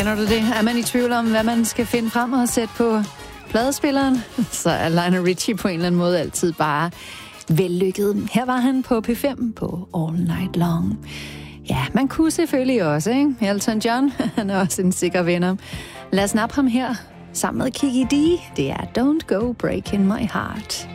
Kender du det? Er man i tvivl om, hvad man skal finde frem og sætte på pladespilleren, så er Lionel Richie på en eller anden måde altid bare vellykket. Her var han på P5 på All Night Long. Ja, man kunne selvfølgelig også, ikke? Elton John, han er også en sikker vinder. Lad os nappe ham her sammen med Kiki D. Det er Don't Go Breaking My Heart.